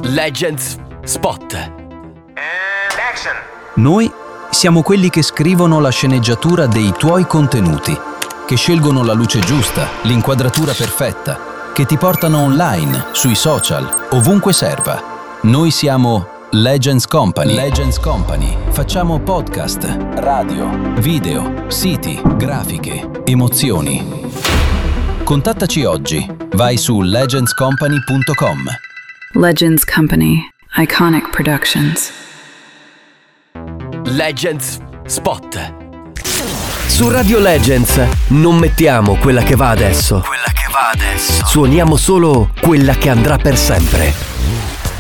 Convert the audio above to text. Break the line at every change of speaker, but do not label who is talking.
Legends Spot.
Noi siamo quelli che scrivono la sceneggiatura dei tuoi contenuti, che scelgono la luce giusta, l'inquadratura perfetta, che ti portano online, sui social, ovunque serva. Noi siamo Legends Company. Legends Company. Facciamo podcast, radio, video, siti, grafiche, emozioni. Contattaci oggi. Vai su legendscompany.com.
Legends Company. Iconic Productions.
Legends Spot. Su Radio Legends non mettiamo quella che va adesso. Suoniamo solo quella che andrà per sempre.